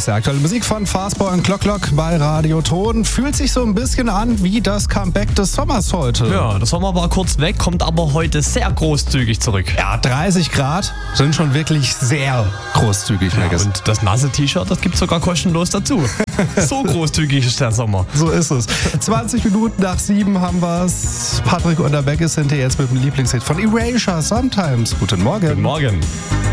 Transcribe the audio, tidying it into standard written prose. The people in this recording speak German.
beste aktuelle Musik von Fastball und Clock bei Radio Ton. Fühlt sich so ein bisschen an wie das Comeback des Sommers heute. Ja, der Sommer war kurz weg, kommt aber heute sehr großzügig zurück. Ja, 30 Grad sind schon wirklich sehr großzügig. Ja, und das nasse T-Shirt, das gibt's sogar kostenlos dazu. So großzügig ist der Sommer. So ist es. 20 Minuten nach 7 haben wir's. Patrick und der Beck ist hinter jetzt mit dem Lieblingshit von Erasure, Sometimes. Guten Morgen. Guten Morgen.